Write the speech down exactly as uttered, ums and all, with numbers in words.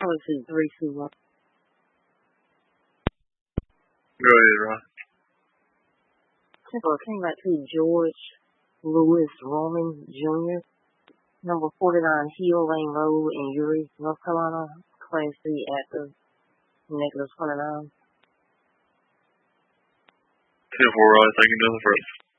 Policy three two one. Go ahead, Ron. Temple came back to George Lewis Roman Junior, number forty-nine Hill Lane Road in Erie, North Carolina, Class C active, negative twenty-nine. ten four, Ron. Thank you, another first.